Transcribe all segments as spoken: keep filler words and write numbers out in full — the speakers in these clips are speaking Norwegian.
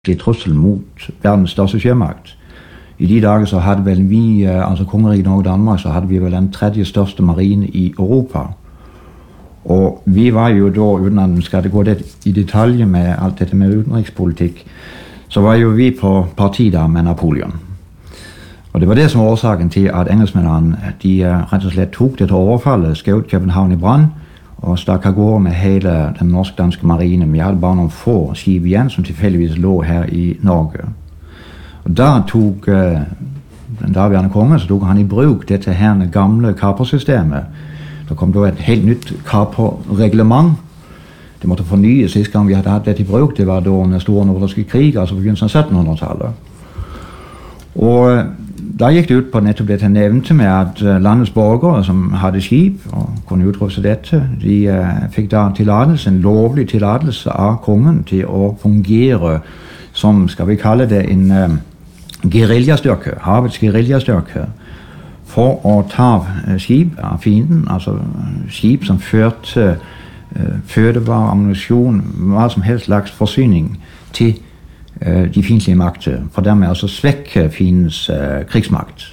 trussel mot verdens største sjømakt. I de dager så hadde vel vi, altså Kongeriket Norge og Danmark, så hadde vi vel den tredje største marine i Europa. Og vi var jo da, uten at vi skal gå det i detalj med alt dette med utenrikspolitikk, så var jo vi på parti da med Napoleon. Og det var det som var årsaken til at engelskmennene, de rett og slett tok dette overfallet, skjøt København i brann, og stakk av gårde med hele den norsk-danske marine. Vi hadde bare noen få skip igjen som tilfeldigvis lå her i Norge. Og da tok uh, den daværende kongen, så tok han i bruk dette her gamle kapersystemet. Det kom da et helt nytt kaperreglement. Det måtte fornyes sist gang vi hadde hatt dette i bruk. Det var da den store nordiske krig, altså på begynnelsen av syttenhundretallet. Og da gikk det ut på nettopp dette jeg nevnte med at landets borgere som hadde skip og kunne utruste dette, de uh, fikk da tilladelse, en lovlig tilladelse av kongen til å fungere som, skal vi kalle det, en uh, gueriljastyrke, havets gueriljastyrke, for å ta uh, skip av fienden, altså skip som førte uh, fødevarer, ammunisjon, hva som helst slags forsyning til de fiendtlige makter, for dermed altså svekke fiendens uh, krigsmakt.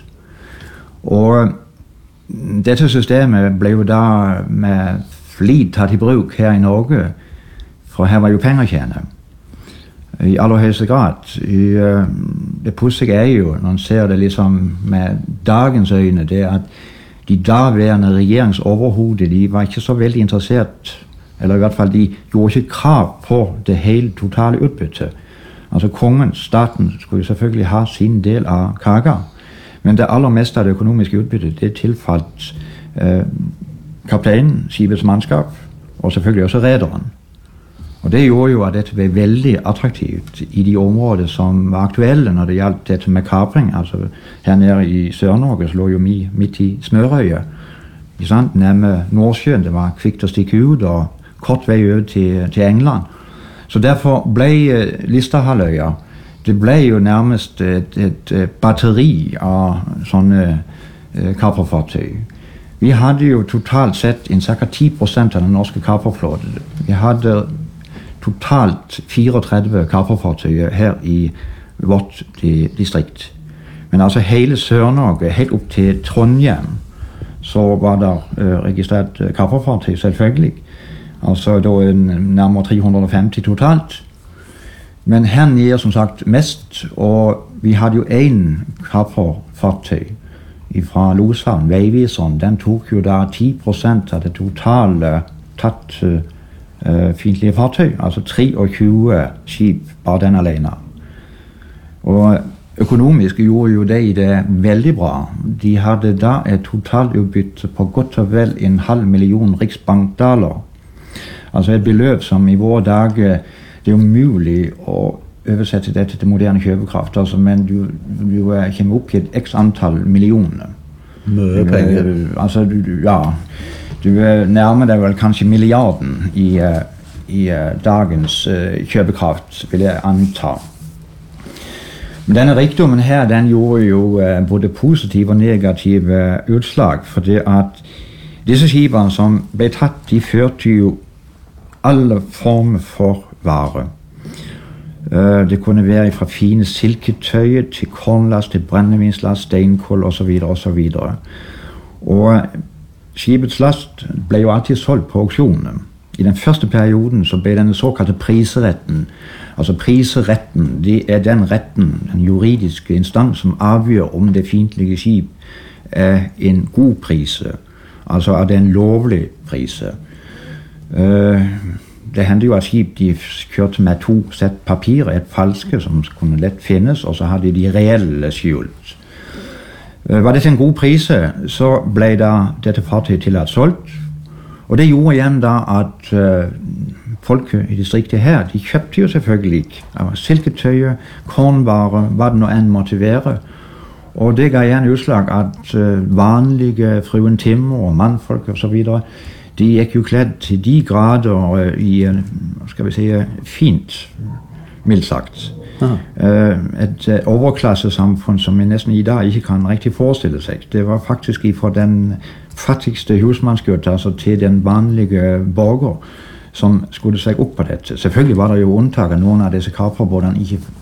Og dette systemet ble jo da med flid tatt i bruk her i Norge, for her var jo penger å tjene. I aller høyeste grad. I, uh, det pussige er jo, når man ser det liksom med dagens øyne, det at de daværende regjeringsoverhodet, de var ikke så veldig interessert, eller i hvert fall de gjorde ikke krav på det hele totale utbyttet. Altså kongen, staten, skulle jo selvfølgelig ha sin del av kaka, men det aller meste av det økonomiske utbyttet, det tilfalt eh, kapteinen, skipets mannskap, og selvfølgelig også rederen. Og det gjorde jo at dette ble veldig attraktivt i de områder som var aktuelle når det gjaldt dette med kapring. Altså her nede i Sør-Norge så lå jo vi midt i smørøyet, nærme Nordsjøen. Det var kvikt å stikke ut og kort vei over til, til England. Så derfor ble Listerhalvøya, det ble jo nærmest et, et, et batteri av sånne eh, kaperfartøy. Vi hadde jo totalt sett en ca. ti prosent av den norske kaperflåten. Vi hadde totalt fireogtredve kaperfartøy her i vårt di, distrikt. Men altså hele Sør-Norge, helt opp til Trondheim, så var det eh, registrert kaperfartøy, selvfølgelig. Altså da nærmere tre hundre og femti totalt. Men her nede som sagt mest, og vi hadde jo en kaperfartøy fra Loshavn, Veiviseren. Den tok jo da ti prosent av det totale tatt uh, fiendtlige fartøy, altså treogtyve skip, bare den alene. Og økonomisk gjorde jo de det veldig bra. De hadde da et totalt utbytte på godt og vel en halv million riksbankdaler. Altså et beløp som i våre dager, det er umulig å oversette dette til moderne kjøpekraft, altså, men du, du kommer opp i et x antall millioner. Mye penger. Du, altså, du, ja, du nærmer deg vel kanskje milliarden i, i dagens kjøpekraft, vil jeg anta. Men denne rikdommen her, den gjorde jo både positive og negative utslag, fordi at disse skipene som ble tatt, de førte jo alle former for vare. Uh, det kunne være fra fine silketøy til kornlast, til brennevinslast, steinkål og så videre og så videre. Og skipets last ble jo alltid solgt på auksjonene. I den første perioden så ble denne såkalte priseretten, altså priseretten, det er den retten, den juridiske instans som avgjør om det fiendtlige skip er en god prise, altså er det en lovlig prise. Uh, det hendte jo at skip de kjørte med to sett papirer, et falske som kunne lett finnes, og så hadde de reelle skjult. Uh, var dette en god prise, så ble da dette fartøyet tillatt solgt, og det gjorde igjen da at uh, folk i distriktet her, de kjøpte jo selvfølgelig uh, silketøy, kornvare, hva det nå enn måtte være, og det ga igjen utslag at uh, vanlige fruen Timmer og mannfolk og så videre, de gikk jo kledd til de grader uh, i, uh, skal vi si, uh, fint, mildt sagt. Uh, et uh, overklassesamfunn som vi nesten i dag ikke kan riktig forestille seg. Det var faktisk fra den fattigste husmannsgutta altså til den vanlige borger som skulle seg opp på dette. Selvfølgelig var det jo unntak av noen av disse kaperbåtene ikke